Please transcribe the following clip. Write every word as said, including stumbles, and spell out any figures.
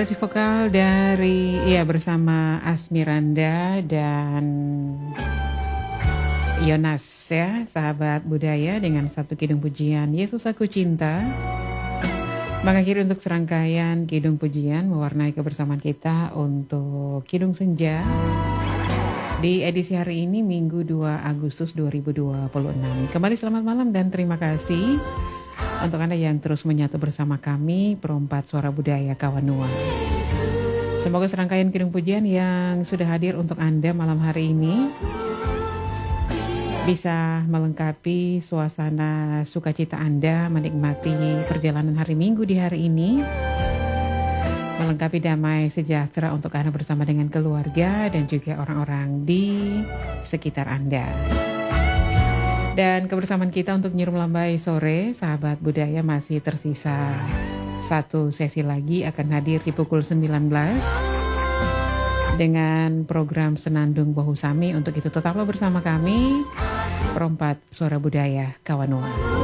kolaborasi vokal dari ya bersama Asmiranda dan Yonas ya, sahabat budaya dengan satu kidung pujian Yesus Aku Cinta. Mengakhiri untuk serangkaian kidung pujian mewarnai kebersamaan kita untuk Kidung Senja di edisi hari ini Minggu dua Agustus dua ribu dua puluh enam. Kembali selamat malam dan terima kasih untuk Anda yang terus menyatu bersama kami Perompat Suara Budaya Kawanua. Semoga serangkaian kidung pujian yang sudah hadir untuk Anda malam hari ini bisa melengkapi suasana sukacita Anda menikmati perjalanan hari Minggu di hari ini, melengkapi damai sejahtera untuk Anda bersama dengan keluarga dan juga orang-orang di sekitar Anda. Dan kebersamaan kita untuk Nyirum Lambai sore, sahabat budaya, masih tersisa satu sesi lagi akan hadir di pukul sembilan belas dengan program Senandung Bohusami. Untuk itu tetaplah bersama kami Perompat Suara Budaya Kawanua.